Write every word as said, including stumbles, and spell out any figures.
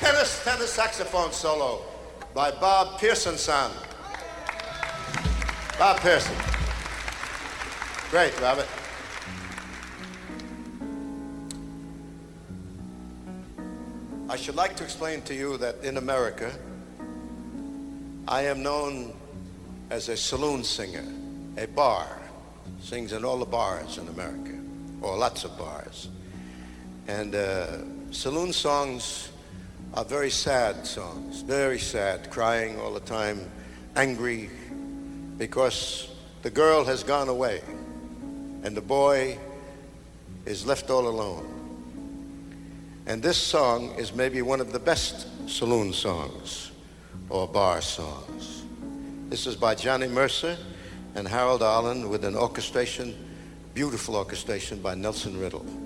tenor, tenor saxophone solo by Bob Pearson son. Bob Pearson. Great, Robert. I should like to explain to you that in America, I am known as a saloon singer, a bar. Sings in all the bars in America, or lots of bars. And uh, saloon songs are very sad songs, very sad, crying all the time, angry, because the girl has gone away and the boy is left all alone. And this song is maybe one of the best saloon songs or bar songs. This is by Johnny Mercer and Harold Arlen with an orchestration, beautiful orchestration by Nelson Riddle.